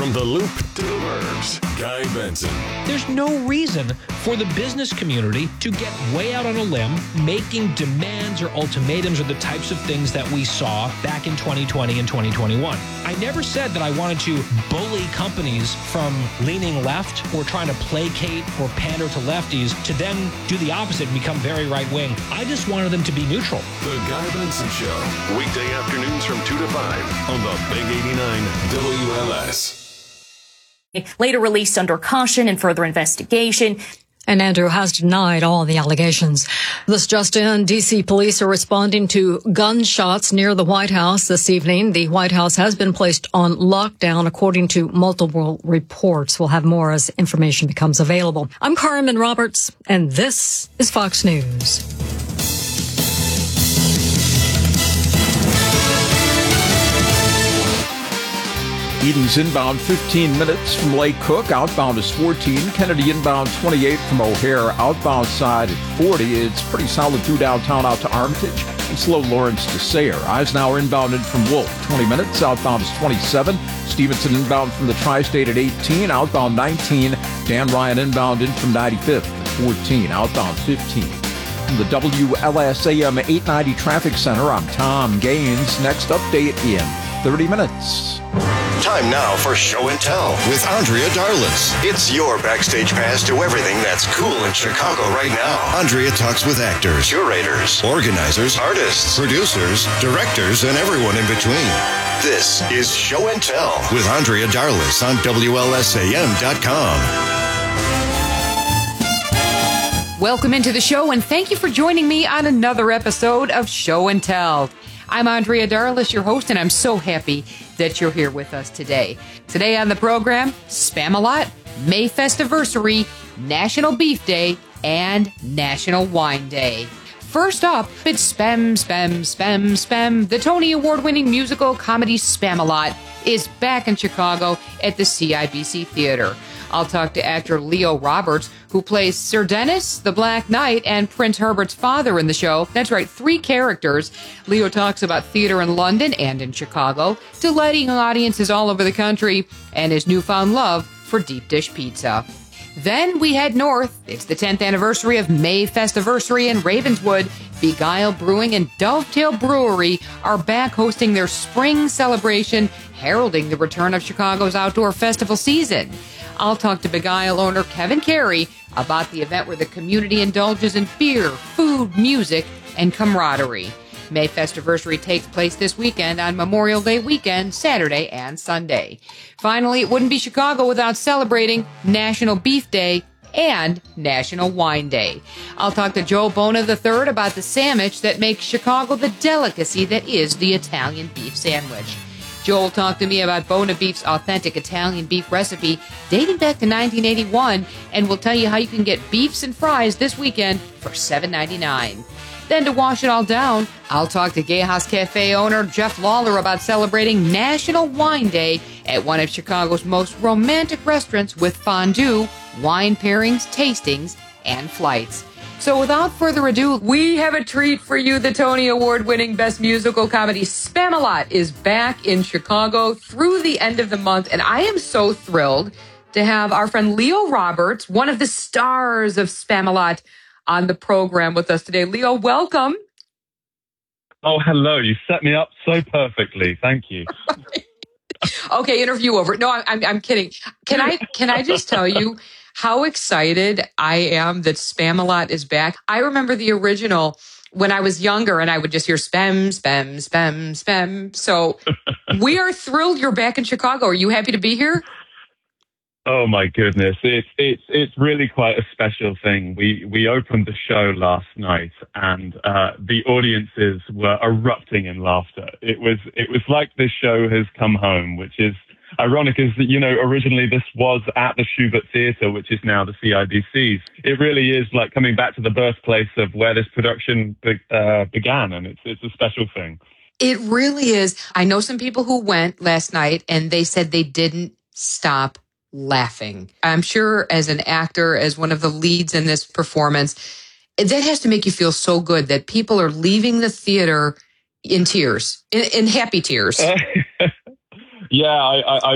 From the Loop to the Burbs, Guy Benson. There's no reason for the business community to get way out on a limb, making demands or ultimatums or the types of things that we saw back in 2020 and 2021. I never said that I wanted to bully companies from leaning left or trying to placate or pander to lefties to then do the opposite and become very right-wing. I just wanted them to be neutral. The Guy Benson Show, weekday afternoons from 2 to 5 on the Big 89 WLS. Later released under caution and further investigation. And Andrew has denied all the allegations. This just in, D.C. police are responding to gunshots near the White House this evening. The White House has been placed on lockdown, according to multiple reports. We'll have more as information becomes available. I'm Carmen Roberts, and this is Fox News. Eden's inbound 15 minutes from Lake Cook. Outbound is 14. Kennedy inbound 28 from O'Hare. Outbound side at 40. It's pretty solid through downtown out to Armitage. And slow Lawrence to Sayre. Eisenhower inbound in from Wolf. 20 minutes. Outbound is 27. Stevenson inbound from the Tri-State at 18. Outbound 19. Dan Ryan inbound in from 95th at 14. Outbound 15. From the WLSAM 890 Traffic Center, I'm Tom Gaines. Next update in 30 minutes. Time now for Show and Tell with Andrea Darlis. It's your backstage pass to everything that's cool in Chicago right now. Andrea talks with actors, curators, organizers, artists, producers, directors, and everyone in between. This is Show and Tell with Andrea Darlis on WLSAM.com. Welcome into the show, and thank you for joining me on another episode of Show and Tell. I'm Andrea Darlis, your host, and I'm so happy that you're here with us today. Today on the program, Spamalot, May Festiversary, National Beef Day, and National Wine Day. First up, it's Spam, Spam, Spam, Spam. The Tony Award-winning musical comedy Spamalot is back in Chicago at the CIBC Theater. I'll talk to actor Leo Roberts, who plays Sir Dennis, the Black Knight, and Prince Herbert's father in the show. That's right, 3 characters. Leo talks about theater in London and in Chicago, delighting audiences all over the country, and his newfound love for deep dish pizza. Then we head north. It's the 10th anniversary of May Festiversary in Ravenswood. Beguile Brewing and Dovetail Brewery are back hosting their spring celebration, heralding the return of Chicago's outdoor festival season. I'll talk to Beguile owner Kevin Carey about the event where the community indulges in beer, food, music, and camaraderie. May Festiversary takes place this weekend on Memorial Day weekend, Saturday and Sunday. Finally, it wouldn't be Chicago without celebrating National Beef Day and National Wine Day. I'll talk to Joe Bona III about the sandwich that makes Chicago the delicacy that is the Italian beef sandwich. Joel talked to me about Bona Beef's authentic Italian beef recipe dating back to 1981, and we'll tell you how you can get beefs and fries this weekend for $7.99. Then to wash it all down, I'll talk to Gay House Cafe owner Jeff Lawler about celebrating National Wine Day at one of Chicago's most romantic restaurants with fondue, wine pairings, tastings, and flights. So without further ado, we have a treat for you. The Tony Award-winning Best Musical Comedy Spamalot is back in Chicago through the end of the month, and I am so thrilled to have our friend Leo Roberts, one of the stars of Spamalot, on the program with us today. Leo, welcome. Oh, hello. You set me up so perfectly. Thank you. Okay, interview over. No, I'm kidding. Can I just tell you how excited I am that Spamalot is back? I remember the original when I was younger, and I would just hear spam, spam, spam, spam. So we are thrilled you're back in Chicago. Are you happy to be here? Oh my goodness, it's really quite a special thing. We opened the show last night, and the audiences were erupting in laughter. It was like this show has come home, which is ironic, is that, you know, originally this was at the Schubert Theatre, which is now the CIBC's. It really is like coming back to the birthplace of where this production began, and it's a special thing. It really is. I know some people who went last night, and they said they didn't stop laughing. I'm sure as an actor, as one of the leads in this performance, that has to make you feel so good that people are leaving the theater in tears, in happy tears. Yeah, I